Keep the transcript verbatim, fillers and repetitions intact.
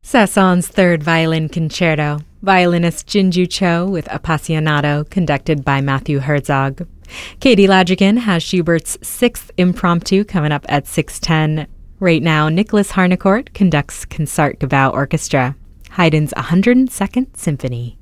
Saint-Saëns' Third Violin Concerto, violinist Jinju Cho with Appassionato, conducted by Matthew Herzog. Katie Ladrigan has Schubert's Sixth Impromptu coming up at six ten. Right now, Nicholas Harnoncourt conducts Concertgebouw Orchestra, Haydn's one hundred second Symphony.